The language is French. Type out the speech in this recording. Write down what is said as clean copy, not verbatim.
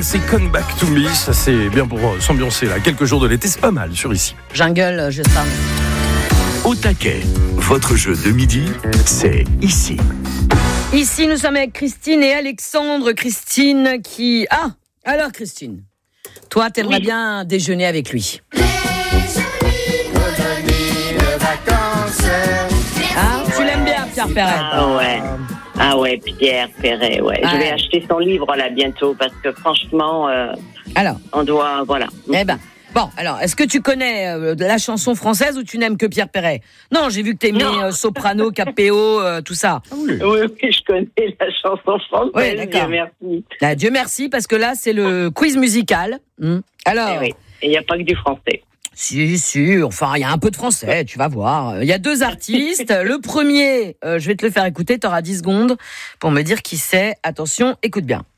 c'est Come Back to Me. Ça, c'est bien pour s'ambiancer là. Quelques jours de l'été, c'est pas mal sur ici. Jungle, je sais. Au taquet, votre jeu de midi, c'est ici. Ici, nous sommes avec Christine et Alexandre. Christine qui... Ah, alors Christine, toi, t'aimerais bien déjeuner avec lui. Ah, tu l'aimes bien, Pierre Perret? Ah ouais, Pierre Perret, ouais. Je vais acheter son livre là bientôt parce que franchement, alors, on doit, voilà. Eh ben, bon, alors, est-ce que tu connais la chanson française ou tu n'aimes que Pierre Perret? Non, j'ai vu que t'aimais soprano, capéo, tout ça. Oui, je connais la chanson française. Oui, d'accord. Dieu merci. Là, Dieu merci, parce que là, c'est le quiz musical. Alors, oui, il n'y a pas que du français. Si, enfin, il y a un peu de français, tu vas voir. Il y a 2 artistes. Le premier, je vais te le faire écouter, t'auras 10 secondes pour me dire qui c'est. Attention, écoute bien.